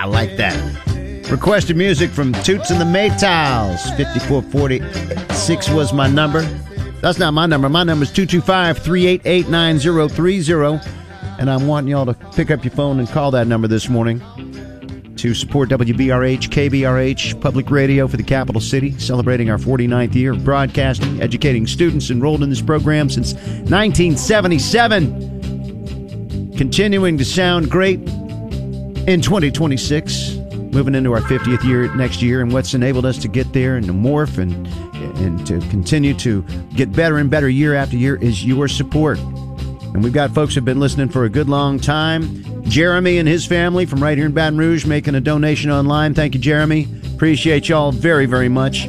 like that. Requested music from Toots and the Maytals. 5446 was my number. That's not my number. My number is 225-388-9030. And I'm wanting y'all to pick up your phone and call that number this morning to support WBRH, KBRH, Public Radio for the capital city, celebrating our 49th year of broadcasting, educating students enrolled in this program since 1977. Continuing to sound great in 2026, moving into our 50th year next year, and what's enabled us to get there and to morph and to continue to get better and better year after year is your support. And we've got folks who've been listening for a good long time. Jeremy and his family from right here in Baton Rouge making a donation online. Thank you, Jeremy. Appreciate y'all very, very much.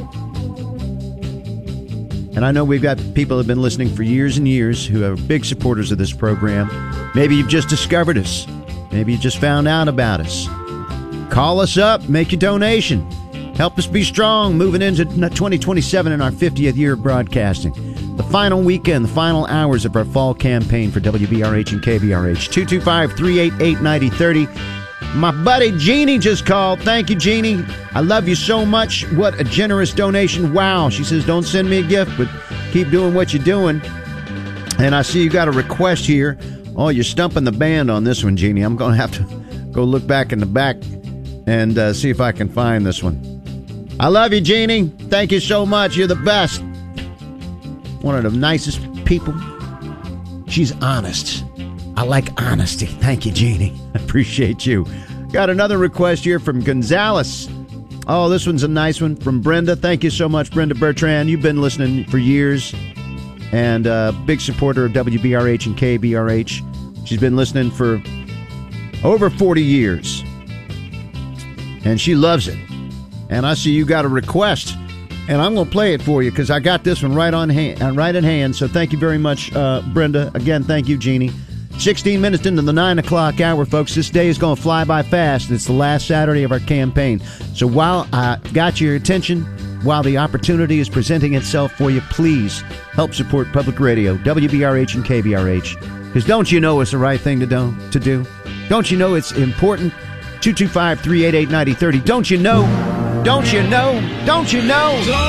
And I know we've got people who have been listening for years and years who are big supporters of this program. Maybe you've just discovered us. Maybe you just found out about us. Call us up. Make your donation. Help us be strong moving into 2027 in our 50th year of broadcasting. The final weekend, the final hours of our fall campaign for WBRH and KBRH. 225-388-9030. My buddy Jeannie just called. Thank you, Jeannie. I love you so much. What a generous donation. Wow. She says, don't send me a gift, but keep doing what you're doing. And I see you got a request here. Oh, you're stumping the band on this one, Jeannie. I'm going to have to go look back in the back and see if I can find this one. I love you, Jeannie. Thank you so much. You're the best. One of the nicest people. She's honest. I like honesty. Thank you, Jeannie. I appreciate you. Got another request here from Gonzalez. Oh, this one's a nice one from Brenda. Thank you so much, Brenda Bertrand. You've been listening for years and a big supporter of WBRH and KBRH. She's been listening for over 40 years. And she loves it. And I see you got a request. And I'm going to play it for you because I got this one right at hand. So thank you very much, Brenda. Again, thank you, Jeannie. 16 minutes into the 9 o'clock hour, folks. This day is going to fly by fast. It's the last Saturday of our campaign. So while I got your attention, while the opportunity is presenting itself for you, please help support public radio, WBRH and KBRH. Because don't you know it's the right thing to do? Don't you know it's important? 225-388-9030. Don't you know? Don't you know? Don't you know?